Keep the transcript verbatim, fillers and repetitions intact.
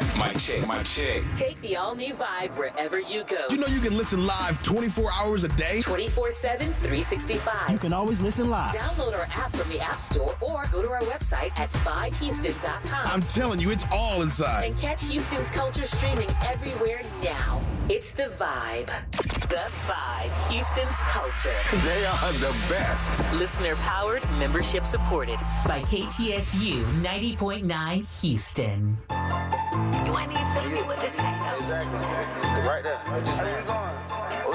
Mic check, mic check. Take the all-new Vibe wherever you go. Do you know you can listen live twenty-four hours a day? twenty-four seven, three sixty-five. You can always listen live. Download our app from the App Store or go to our website at vibe houston dot com. I'm telling you, it's all inside. And catch Houston's culture streaming everywhere now. It's The Vibe. The Vibe. Houston's culture. They are the best. Listener-powered, membership-supported by K T S U ninety point nine Houston. You might need to tell me what to say, though. Exactly. Right there. Just, how you going?